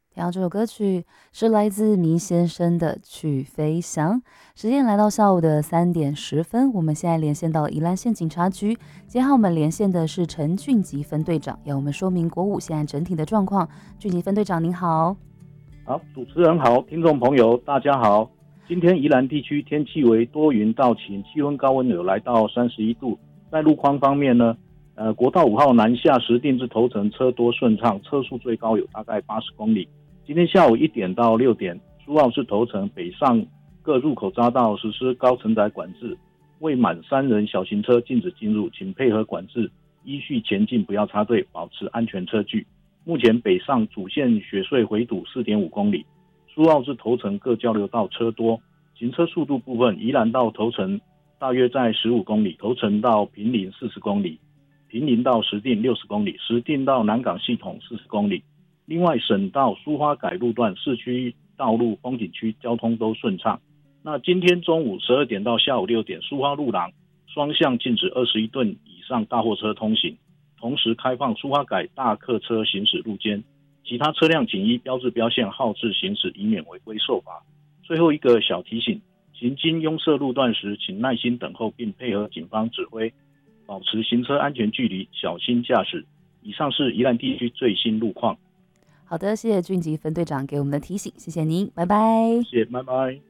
听到这首歌曲是来自迷先生的《去飞翔》。时间来到下午的3点10分，我们现在连线到宜兰县警察局。接下来我们连线的是陈俊吉分队长，要我们说明国五现在整体的状况。俊吉分队长您好。 好，主持人好，听众朋友大家好。今天宜兰地区天气为多云到晴，气温高温有来到31度。在路况方面呢，国道5号南下石碇至头城车多顺畅，车速最高有大概80公里。今天下午1点到6点，苏澳至头城北上各入口匝道实施高承载管制，未满3人小型车禁止进入，请配合管制，依序前进，不要插队，保持安全车距。目前北上主线雪隧回堵 4.5 公里，苏澳至头城各交流道车多。行车速度部分，宜兰到头城大约在15公里，头城到坪林40公里，坪林到石碇60公里，石碇到南港系统40公里。另外，省道苏花改路段、市区道路、风景区交通都顺畅。那今天中午12点到下午6点，苏花路廊双向禁止21吨以上大货车通行，同时开放苏花改大客车行驶路肩，其他车辆仅依标志标线号志行驶，以免违规受罚。最后一个小提醒，行经拥塞路段时，请耐心等候并配合警方指挥，保持行车安全距离，小心驾驶。以上是宜兰地区最新路况。 好的，谢谢俊吉分队长给我们的提醒，谢谢您，拜拜。 谢谢，拜拜。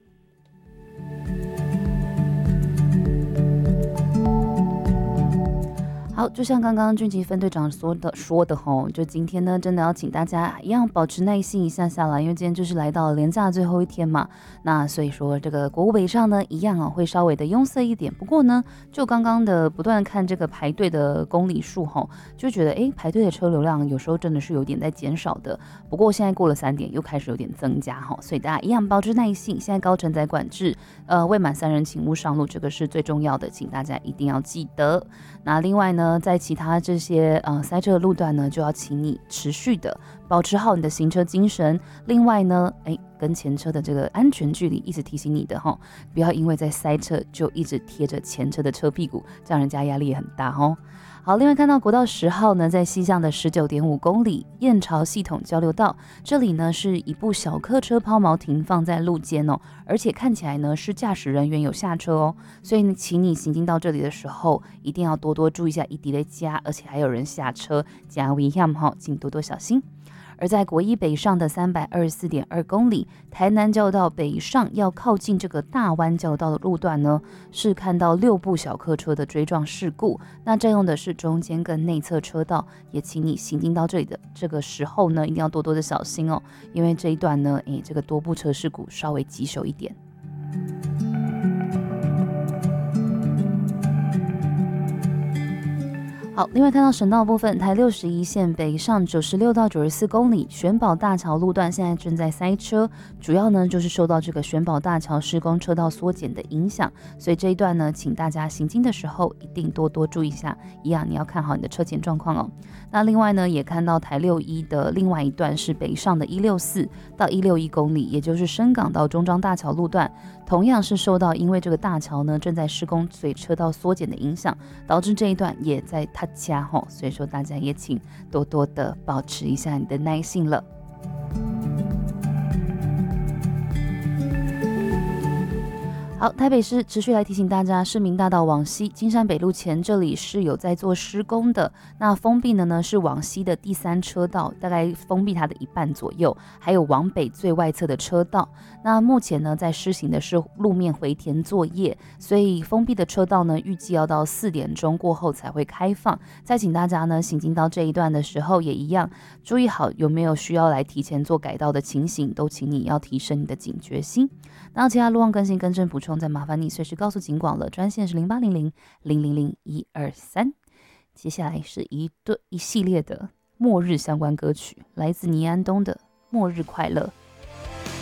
好，就像刚刚俊吉分队长说的吼，就今天呢，真的要请大家一样保持耐心一下下来，因为今天就是来到了连假最后一天嘛。那所以说这个国五北上呢，一样会稍微的拥塞一点。不过呢，就刚刚的不断看这个排队的公里数吼，就觉得排队的车流量有时候真的是有点在减少的。不过现在过了3点，又开始有点增加哈，所以大家一样保持耐性。现在高承载管制，未满3人请勿上路，这个是最重要的，请大家一定要记得。那另外呢，在其他这些塞车的路段呢，就要请你持续的保持好你的行车精神。另外呢，跟前车的这个安全距离一直提醒你的哈，不要因为在塞车就一直贴着前车的车屁股，这样人家压力也很大哈。好，另外看到国道10号呢，在西向的19.5公里燕巢系统交流道，这里呢是一部小客车抛锚停放在路肩哦，而且看起来呢是驾驶人员有下车哦，所以请你行经到这里的时候，一定要多多注意一下一滴的加，而且还有人下车加危险哈，请多多小心。而在国一北上的324.2公里，台南交流道北上要靠近这个大湾交流道的路段呢，是看到6部小客车的追撞事故，那占用的是中间跟内侧车道，也请你行经到这里的这个时候呢，一定要多多的小心哦，因为这一段呢，这个多部车事故稍微棘手一点。好，另外看到省道部分，台61线北上96到94公里，玄宝大桥路段现在正在塞车，主要呢就是受到这个玄宝大桥施工车道缩减的影响，所以这一段呢，请大家行经的时候一定多多注意一下，一样你要看好你的车前状况哦。那另外呢，也看到台61的另外一段是北上的164到161公里，也就是深港到中彰大桥路段，同样是受到因为这个大桥呢正在施工，所以车道缩减的影响，导致这一段也在它加吼，所以说大家也请多多的保持一下你的耐性了。好，台北市持续来提醒大家，市民大道往西金山北路前这里是有在做施工的，那封闭的呢是往西的第3车道，大概封闭它的一半左右，还有往北最外侧的车道。那目前呢在施行的是路面回填作业，所以封闭的车道呢预计要到4点钟过后才会开放。再请大家呢行经到这一段的时候也一样，注意好有没有需要来提前做改道的情形，都请你要提升你的警觉性。那其他路况更新更正补充，再麻烦你随时告诉警广了，专线是0800-000-123。接下来是一系列的末日相关歌曲，来自倪安东的《末日快乐》。